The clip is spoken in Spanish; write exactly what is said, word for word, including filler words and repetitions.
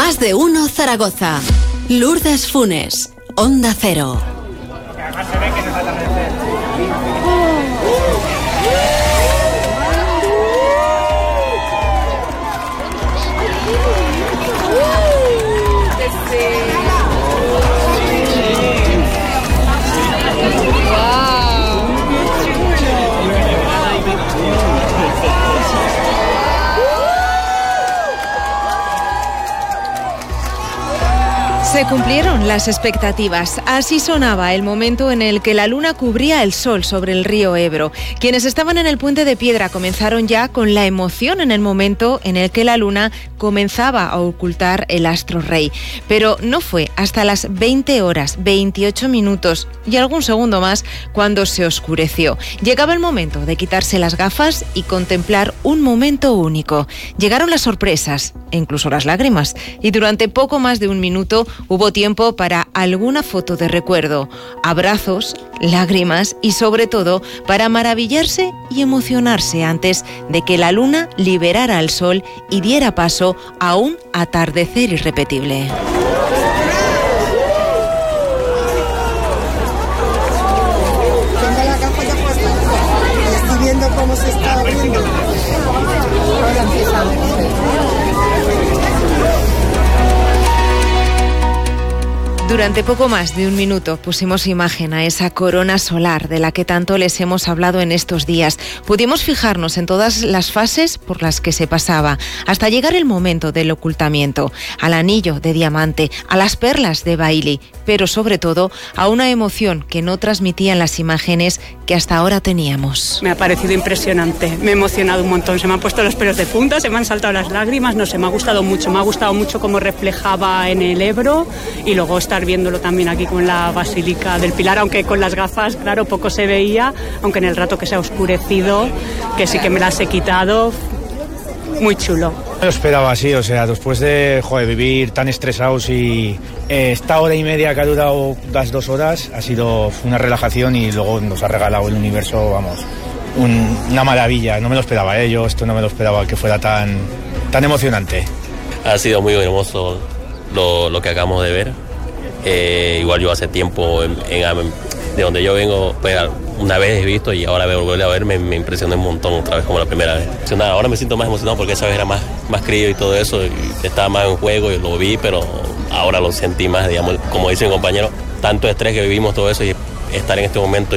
Más de uno Zaragoza. Lourdes Funes, Onda Cero. Además se ve que no es atardecer. Se cumplieron las expectativas. Así sonaba el momento en el que la luna cubría el sol sobre el río Ebro. Quienes estaban en el Puente de Piedra comenzaron ya con la emoción en el momento en el que la luna comenzaba a ocultar el astro rey. Pero no fue hasta las veinte horas, veintiocho minutos y algún segundo más cuando se oscureció. Llegaba el momento de quitarse las gafas y contemplar un momento único. Llegaron las sorpresas e incluso las lágrimas. Y durante poco más de un minuto hubo tiempo para alguna foto de recuerdo, abrazos, lágrimas y sobre todo para maravillarse y emocionarse antes de que la luna liberara al sol y diera paso a un atardecer irrepetible. Tengo la gafa ya puesta. Estoy viendo cómo se está abriendo. Ahora empieza a verse. Durante poco más de un minuto pusimos imagen a esa corona solar de la que tanto les hemos hablado en estos días. Pudimos fijarnos en todas las fases por las que se pasaba, hasta llegar el momento del ocultamiento, al anillo de diamante, a las perlas de Bailey, pero sobre todo a una emoción que no transmitían las imágenes que hasta ahora teníamos. Me ha parecido impresionante, me he emocionado un montón, se me han puesto los pelos de punta, se me han saltado las lágrimas, no sé, me ha gustado mucho, me ha gustado mucho cómo reflejaba en el Ebro y luego estar viéndolo también aquí con la Basílica del Pilar, aunque con las gafas, claro, poco se veía, aunque en el rato que se ha oscurecido, que sí que me las he quitado, muy chulo. No lo esperaba así, o sea, después de joder, vivir tan estresados y eh, esta hora y media que ha durado las dos horas ha sido una relajación y luego nos ha regalado el universo, vamos, un, una maravilla. No me lo esperaba, ¿eh? Yo esto no me lo esperaba que fuera tan, tan emocionante. Ha sido muy hermoso lo, lo que acabamos de ver. Eh, igual yo hace tiempo en, en, de donde yo vengo, pues una vez he visto y ahora volverle a ver me, me impresionó un montón otra vez como la primera vez. Ahora me siento más emocionado porque esa vez era más, más crío y todo eso, y estaba más en juego y lo vi, pero ahora lo sentí más, digamos, como dice mi compañero, tanto estrés que vivimos todo eso y estar en este momento